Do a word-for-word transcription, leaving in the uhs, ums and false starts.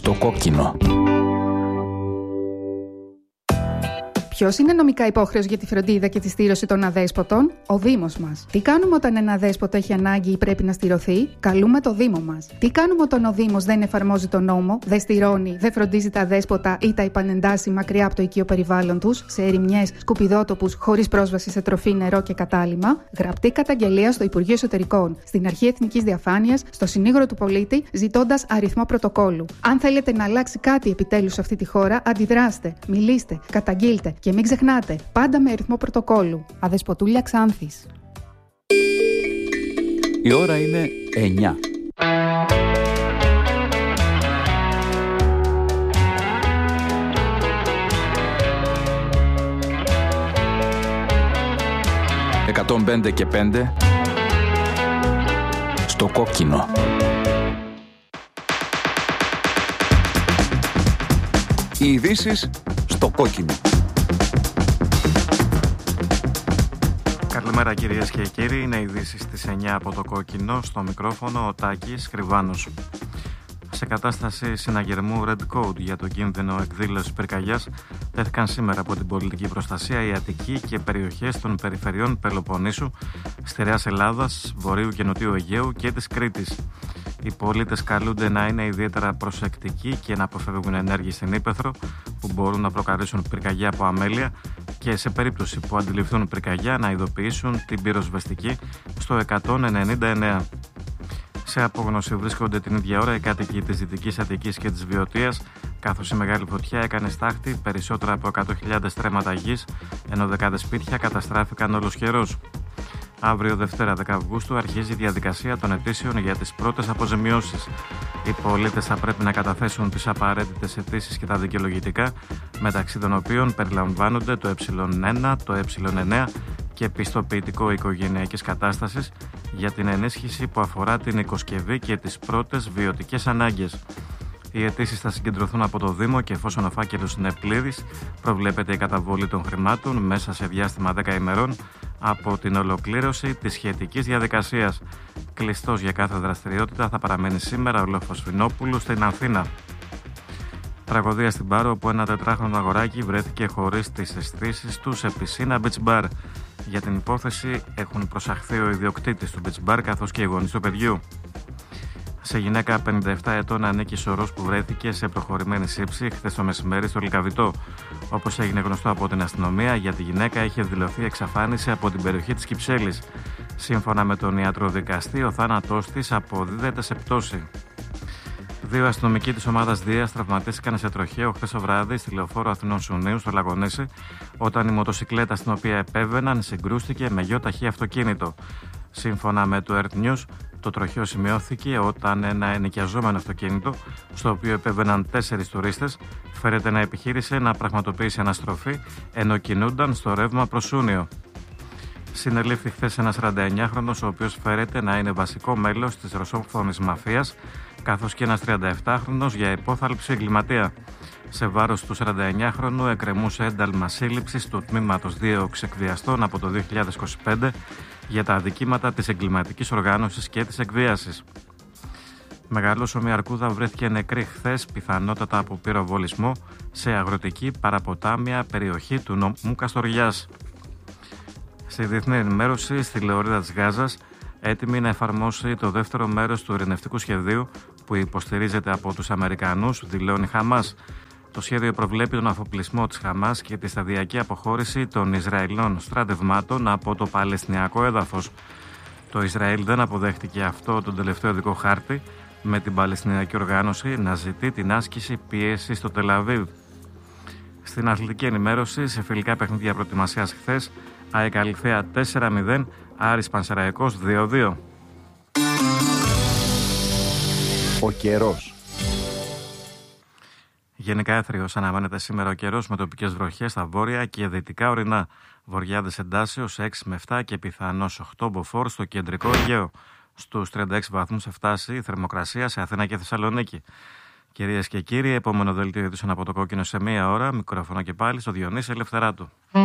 Στο κόκκινο. Ποιος είναι νομικά υπόχρεος για τη φροντίδα και τη στήρωση των αδέσποτων? Ο Δήμος μας. Τι κάνουμε όταν ένα αδέσποτο έχει ανάγκη ή πρέπει να στηρωθεί? Καλούμε το Δήμο μας. Τι κάνουμε όταν ο Δήμος δεν εφαρμόζει τον νόμο, δεν στηρώνει, δεν φροντίζει τα αδέσποτα ή τα επανεντάσσει μακριά από το οικείο περιβάλλον τους, σε ερημιές, σκουπιδότοπους, χωρίς πρόσβαση σε τροφή, νερό και κατάλυμμα? Γραπτή καταγγελία στο Υπουργείο Εσωτερικών, στην Αρχή Εθνικής Διαφάνειας, στο Συνήγορο του Πολίτη, ζητώντας αριθμό πρωτοκόλου. Αν θέλετε να αλλάξει κάτι επιτέλους σε αυτή τη χώρα, αντιδράστε, μιλήστε, καταγγείλτε. Και μην ξεχνάτε, πάντα με αριθμό πρωτοκόλου. Αδεσποτούλια Ξάνθης. Η ώρα είναι εννιά. εκατόν πέντε και πέντε στο κόκκινο. Οι ειδήσεις στο κόκκινο. Καλημέρα κυρίες και κύριοι, είναι ειδήσεις στις εννιά από το κόκκινο, στο μικρόφωνο ο Τάκης Κρυβάνος. Σε κατάσταση συναγερμού Red Code για το κίνδυνο εκδήλωσης πυρκαγιάς τέθηκαν σήμερα από την πολιτική προστασία η Αττική και περιοχές των περιφερειών Πελοποννήσου, Στερεάς Ελλάδας, Βορείου και Νοτιού Αιγαίου και της Κρήτης. Οι πολίτες καλούνται να είναι ιδιαίτερα προσεκτικοί και να αποφεύγουν ενέργειες στην ύπαιθρο που μπορούν να προκαλέσουν πυρκαγιά από αμέλεια και σε περίπτωση που αντιληφθούν πυρκαγιά να ειδοποιήσουν την πυροσβεστική στο εκατόν ενενήντα εννέα. Σε απόγνωση βρίσκονται την ίδια ώρα οι κάτοικοι της Δυτικής Αττικής και της Βιωτίας, καθώς η μεγάλη φωτιά έκανε στάχτη περισσότερα από εκατό χιλιάδες στρέμματα γης, ενώ δεκάδες σπίτια καταστράφηκαν ολοσχερώς. Αύριο Δευτέρα δέκα Αυγούστου αρχίζει η διαδικασία των αιτήσεων για τις πρώτες αποζημιώσεις. Οι πολίτες θα πρέπει να καταθέσουν τις απαραίτητες αιτήσεις και τα δικαιολογητικά, μεταξύ των οποίων περιλαμβάνονται το ε1, το ε9 και πιστοποιητικό οικογενειακής κατάστασης για την ενίσχυση που αφορά την οικοσκευή και τις πρώτες βιωτικές ανάγκες. Οι αιτήσεις θα συγκεντρωθούν από το Δήμο και εφόσον ο φάκελος είναι πλήρης, προβλέπεται η καταβολή των χρημάτων μέσα σε διάστημα δέκα ημερών από την ολοκλήρωση της σχετικής διαδικασίας. Κλειστός για κάθε δραστηριότητα θα παραμένει σήμερα ο Λόφος Φινόπουλου στην Αθήνα. Τραγωδία στην Πάρο, όπου ένα τετράχρονο αγοράκι βρέθηκε χωρίς τις αισθήσεις του σε πισίνα beach bar. Για την υπόθεση έχουν προσαχθεί ο ιδιοκτήτης του beach bar καθώς και οι γονείς του παιδιού. Σε γυναίκα πενήντα επτά ετών ανήκει σωρός που βρέθηκε σε προχωρημένη σύψη χθες το μεσημέρι στο Λυκαβητό. Όπως έγινε γνωστό από την αστυνομία, για τη γυναίκα είχε δηλωθεί εξαφάνιση από την περιοχή της Κυψέλης. Σύμφωνα με τον ιατροδικαστή, ο θάνατός της αποδίδεται σε πτώση. Δύο αστυνομικοί της ομάδας Δίας τραυματίστηκαν σε τροχαίο χθες το βράδυ στη λεωφόρο Αθηνών Σουνίου στο Λαγονήσι, όταν η μοτοσικλέτα στην οποία επέβαιναν συγκρούστηκε με γιο ταχύ αυτοκίνητο. Σύμφωνα με το Earth News, το τροχαίο σημειώθηκε όταν ένα ενοικιαζόμενο αυτοκίνητο, στο οποίο επέβαιναν τέσσερις τουρίστες, φέρεται να επιχείρησε να πραγματοποιήσει αναστροφή ενώ κινούνταν στο ρεύμα προς Σούνιο. Συνελήφθη χθες ένας σαράντα εννιάχρονος, ο οποίος φέρεται να είναι βασικό μέλος της ρωσόφωνης μαφίας, καθώς και ένας τριάντα επτάχρονος για υπόθαλψη εγκληματία. Σε βάρος του σαράντα εννιάχρονου εκκρεμούσε ένταλμα σύλληψης του τμήματος δίωξης εκβιαστών από το δύο χιλιάδες είκοσι πέντε για τα αδικήματα της εγκληματικής οργάνωσης και της εκβίασης. Μεγαλόσωμη αρκούδα βρέθηκε νεκρή χθες, πιθανότατα από πυροβολισμό, σε αγροτική παραποτάμια περιοχή του νομού Καστοριάς. Στη διεθνή ενημέρωση, στη Λεωρίδα της Γάζας, έτοιμη να εφαρμόσει το δεύτερο μέρος του ειρηνευτικού σχεδίου που υποστηρίζεται από τους Αμερικανούς, δηλώνει η Χαμάς. Το σχέδιο προβλέπει τον αφοπλισμό της Χαμάς και τη σταδιακή αποχώρηση των Ισραηλινών στρατευμάτων από το Παλαιστινιακό έδαφος. Το Ισραήλ δεν αποδέχτηκε αυτό τον τελευταίο δικό χάρτη, με την Παλαιστινιακή οργάνωση να ζητεί την άσκηση πίεση στο Τελαβίβ. Στην αθλητική ενημέρωση, σε φιλικά παιχνίδια προετοιμασίας χθες, ΑΕΚ Αλυθέα τέσσερα μηδέν, Άρης Πανσεραϊκός δύο δύο. Ο καιρός. Γενικά έθριος αναμένεται σήμερα ο καιρός με τοπικές βροχές στα βόρεια και δυτικά ορεινά. Βορειάδες εντάσεως έξι με επτά και πιθανώς οκτώ μποφόρ στο κεντρικό Αιγαίο. Στους τριάντα έξι βαθμούς θα φτάσει η θερμοκρασία σε Αθήνα και Θεσσαλονίκη. Κυρίες και κύριοι, επόμενο δελτίο ειδήσεων από το κόκκινο σε μία ώρα. Μικρόφωνο και πάλι στο Διονύση Ελευθεράτου.